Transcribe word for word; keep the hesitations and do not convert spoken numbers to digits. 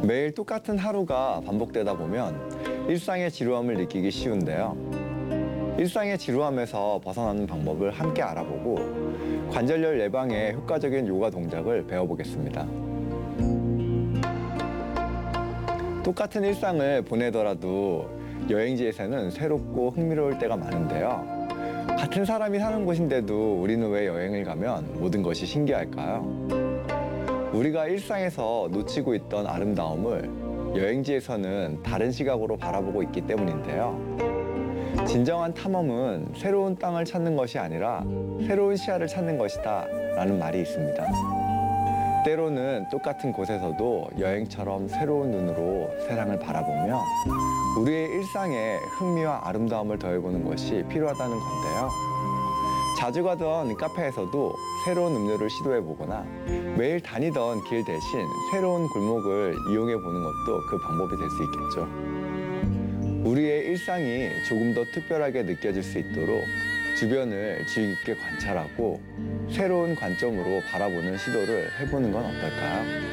매일 똑같은 하루가 반복되다 보면 일상의 지루함을 느끼기 쉬운데요. 일상의 지루함에서 벗어나는 방법을 함께 알아보고 관절열 예방에 효과적인 요가 동작을 배워보겠습니다. 똑같은 일상을 보내더라도 여행지에서는 새롭고 흥미로울 때가 많은데요. 같은 사람이 사는 곳인데도 우리는 왜 여행을 가면 모든 것이 신기할까요? 우리가 일상에서 놓치고 있던 아름다움을 여행지에서는 다른 시각으로 바라보고 있기 때문인데요. 진정한 탐험은 새로운 땅을 찾는 것이 아니라 새로운 시야를 찾는 것이다 라는 말이 있습니다. 때로는 똑같은 곳에서도 여행처럼 새로운 눈으로 세상을 바라보며 우리의 일상에 흥미와 아름다움을 더해보는 것이 필요하다는 건데요. 자주 가던 카페에서도 새로운 음료를 시도해보거나 매일 다니던 길 대신 새로운 골목을 이용해보는 것도 그 방법이 될 수 있겠죠. 우리의 일상이 조금 더 특별하게 느껴질 수 있도록 주변을 주의 깊게 관찰하고 새로운 관점으로 바라보는 시도를 해보는 건 어떨까요?